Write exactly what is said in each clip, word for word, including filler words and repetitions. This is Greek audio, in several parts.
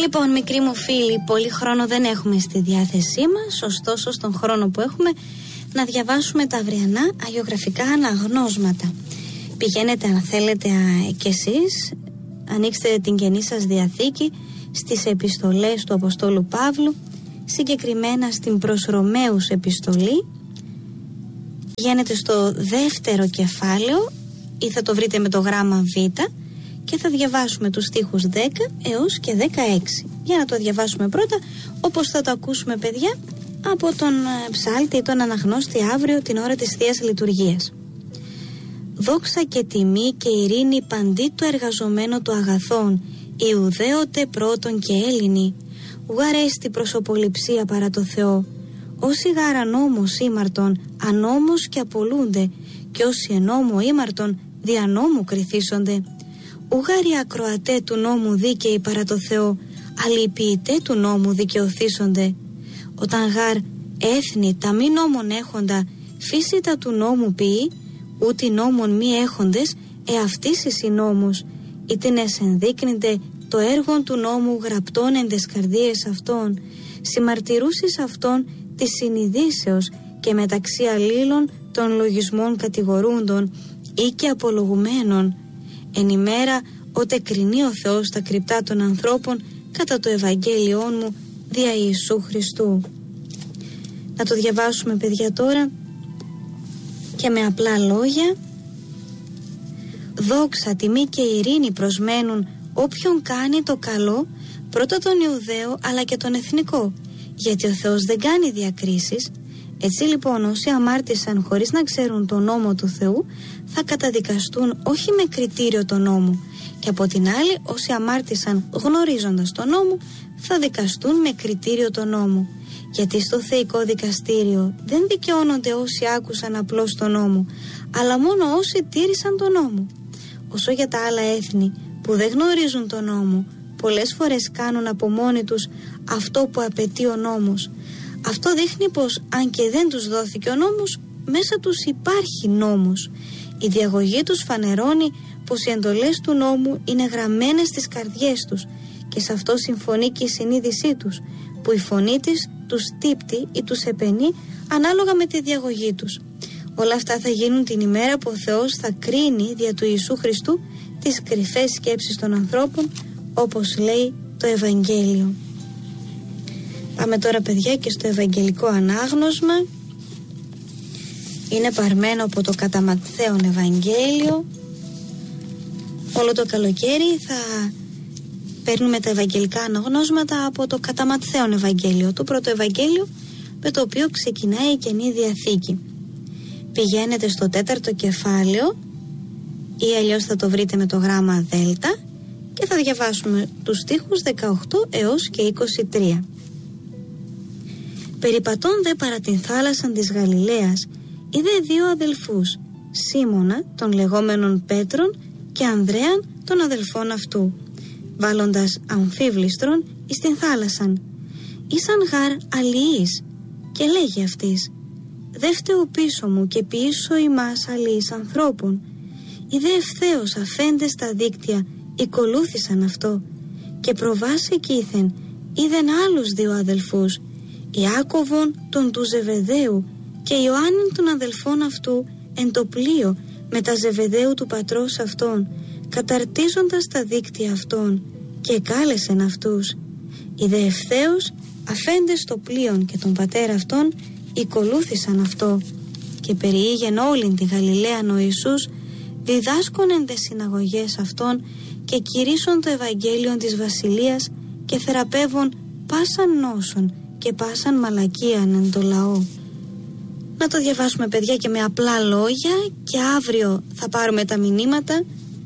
Λοιπόν, μικροί μου φίλοι, πολύ χρόνο δεν έχουμε στη διάθεσή μας, ωστόσο στον χρόνο που έχουμε να διαβάσουμε τα αυριανά αγιογραφικά αναγνώσματα. Πηγαίνετε αν θέλετε κι εσείς, ανοίξτε την Καινή σας Διαθήκη στις επιστολές του Αποστόλου Παύλου, συγκεκριμένα στην προς Ρωμαίους επιστολή. Πηγαίνετε στο δεύτερο κεφάλαιο ή θα το βρείτε με το γράμμα Β και θα διαβάσουμε τους στίχους δέκα έως και δεκαέξι. Για να το διαβάσουμε πρώτα, όπως θα το ακούσουμε παιδιά, από τον ψάλτη ή τον αναγνώστη αύριο την ώρα της Θείας Λειτουργίας. Δόξα και τιμή και ειρήνη παντί το εργαζομένο του αγαθών, Ιουδαίωτε πρώτον και Έλληνοι, ουγαρέστη προσωποληψία παρά το Θεό. Όσοι γάρα νόμος ήμαρτον, ανόμος και απολούνται, και όσοι ενόμο ήμαρτον, δια νόμου κριθήσονται. Ουγάροι ακροατέ του νόμου δίκαιοι παρά το Θεό, αλληλποιητέ του νόμου δικαιωθήσονται. Όταν γάρ έθνη τα μη νόμων έχοντα, φύση τα του νόμου ποιεί, ούτε νόμων μη έχοντες, εαυτής εις η νόμος, ήτιν εσενδείκνυνται το έργον του νόμου γραπτών εν τες καρδίες αυτών, συμμαρτυρούσεις αυτών της συνειδήσεως και μεταξύ αλλήλων των λογισμών κατηγορούντων ή και απολογουμένων, εν ημέρα ότε κρινεί ο Θεός τα κρυπτά των ανθρώπων κατά το Ευαγγέλιόν μου δια Ιησού Χριστού. Να το διαβάσουμε παιδιά τώρα και με απλά λόγια. Δόξα, τιμή και ειρήνη προσμένουν όποιον κάνει το καλό, πρώτα τον Ιουδαίο αλλά και τον εθνικό, γιατί ο Θεός δεν κάνει διακρίσεις. Έτσι λοιπόν όσοι αμάρτησαν χωρίς να ξέρουν τον νόμο του Θεού θα καταδικαστούν όχι με κριτήριο τον νόμο, και από την άλλη όσοι αμάρτησαν γνωρίζοντας τον νόμο θα δικαστούν με κριτήριο τον νόμο, γιατί στο θεϊκό δικαστήριο δεν δικαιώνονται όσοι άκουσαν απλώς τον νόμο, αλλά μόνο όσοι τήρησαν τον νόμο. Όσο για τα άλλα έθνη που δεν γνωρίζουν τον νόμο, πολλές φορές κάνουν από μόνοι τους αυτό που απαιτεί ο νόμος. Αυτό δείχνει πως αν και δεν τους δόθηκε ο νόμος, μέσα τους υπάρχει νόμος. Η διαγωγή τους φανερώνει πως οι εντολές του νόμου είναι γραμμένες στις καρδιές τους, και σε αυτό συμφωνεί και η συνείδησή τους, που η φωνή της τους τύπτει ή τους επενεί ανάλογα με τη διαγωγή τους. Όλα αυτά θα γίνουν την ημέρα που ο Θεός θα κρίνει δια του Ιησού Χριστού τις κρυφές σκέψεις των ανθρώπων, όπως λέει το Ευαγγέλιο. Πάμε τώρα παιδιά και στο Ευαγγελικό ανάγνωσμα. Είναι παρμένο από το κατά Ματθαίον Ευαγγέλιο. Όλο το καλοκαίρι θα παίρνουμε τα Ευαγγελικά αναγνώσματα από το κατά Ματθαίον Ευαγγέλιο, το πρώτο Ευαγγέλιο με το οποίο ξεκινάει η Καινή Διαθήκη. Πηγαίνετε στο τέταρτο κεφάλαιο ή αλλιώς θα το βρείτε με το γράμμα Δέλτα και θα διαβάσουμε τους στίχους δεκαοκτώ έως και είκοσι τρία. Περιπατών δε παρά την θάλασσαν της Γαλιλαίας είδε δύο αδελφούς, Σίμωνα των λεγόμενων Πέτρων και Ανδρέαν των αδελφών αυτού, βάλλοντας αμφίβληστρον εις την θάλασσαν. Ήσαν γάρ αλληλείς, και λέγει αυτής, δε φταίω πίσω μου και πίσω ημάς αλληλείς ανθρώπων. Είδε ευθέως αφέντες στα δίκτυα οικολούθησαν αυτό, και προβάσε κήθεν είδεν άλλους δύο αδελφούς, Ιάκωβον τον του Ζεβεδαίου και Ιωάννην των αδελφών αυτού εν το πλοίο με τα Ζεβεδαίου του πατρός αυτών, καταρτίζοντας τα δίκτυα αυτών, και κάλεσεν αυτούς. Είδε ευθέως αφέντες στο πλοίον και τον πατέρα αυτών οικολούθησαν αυτό, και περιήγεν όλην τη Γαλιλαίαν ο Ιησούς, διδάσκον εν τες συναγωγές αυτών και κηρύσσον το Ευαγγέλιον της Βασιλείας και θεραπεύων πάσαν νόσων και πάσαν μαλακίαν εν το λαό. Να το διαβάσουμε παιδιά και με απλά λόγια, και αύριο θα πάρουμε τα μηνύματα.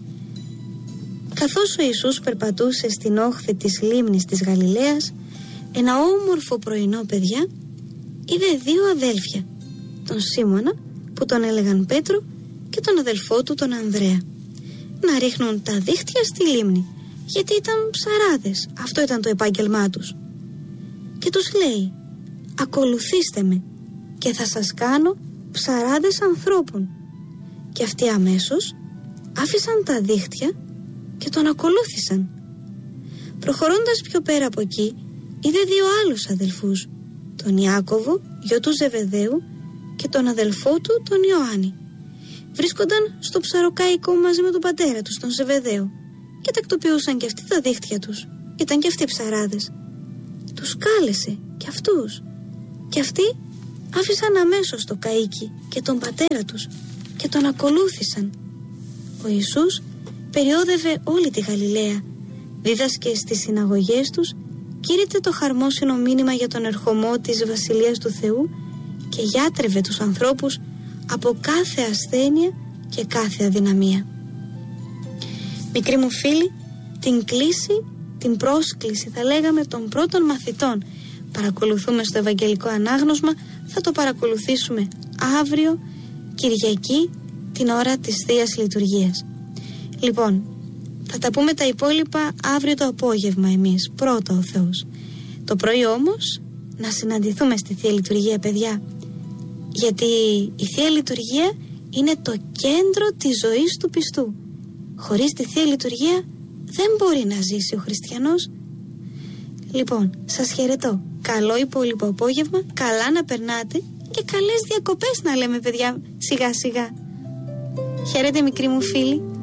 Καθώς ο Ιησούς περπατούσε στην όχθη της λίμνης της Γαλιλαίας, ένα όμορφο πρωινό παιδιά είδε δύο αδέλφια, τον Σίμωνα που τον έλεγαν Πέτρο και τον αδελφό του τον Ανδρέα, να ρίχνουν τα δίχτυα στη λίμνη, γιατί ήταν ψαράδες, αυτό ήταν το επάγγελμά τους. Και τους λέει, ακολουθήστε με και θα σας κάνω ψαράδες ανθρώπων. Και αυτοί αμέσως άφησαν τα δίχτυα και τον ακολούθησαν. Προχωρώντας πιο πέρα από εκεί, είδε δύο άλλους αδελφούς, τον Ιάκωβο, γιο του Ζεβεδαίου, και τον αδελφό του, τον Ιωάννη. Βρίσκονταν στο ψαροκαϊκό μαζί με τον πατέρα τους, τον Ζεβεδαίο, και τακτοποιούσαν και αυτοί τα δίχτυα τους. Ήταν και αυτοί ψαράδες. Τους κάλεσε και αυτούς. Και αυτοί άφησαν αμέσως το καΐκι και τον πατέρα τους και τον ακολούθησαν. Ο Ιησούς περιόδευε όλη τη Γαλιλαία, δίδασκε στις συναγωγές τους, κήρυτε το χαρμόσυνο μήνυμα για τον ερχομό της Βασιλείας του Θεού και γιάτρευε τους ανθρώπους από κάθε ασθένεια και κάθε αδυναμία. Μικροί μου φίλοι, την κλήση, την πρόσκληση θα λέγαμε των πρώτων μαθητών παρακολουθούμε στο Ευαγγελικό Ανάγνωσμα, θα το παρακολουθήσουμε αύριο Κυριακή την ώρα της Θείας Λειτουργίας. Λοιπόν, θα τα πούμε τα υπόλοιπα αύριο το απόγευμα εμείς, πρώτα ο Θεός. Το πρωί όμως να συναντηθούμε στη Θεία Λειτουργία, παιδιά, γιατί η Θεία Λειτουργία είναι το κέντρο της ζωής του πιστού. Χωρίς τη Θεία Λειτουργία δεν μπορεί να ζήσει ο χριστιανός. Λοιπόν, σας χαιρετώ. Καλό υπόλοιπο απόγευμα, καλά να περνάτε και καλές διακοπές να λέμε, παιδιά, σιγά σιγά. Χαίρετε μικροί μου φίλοι.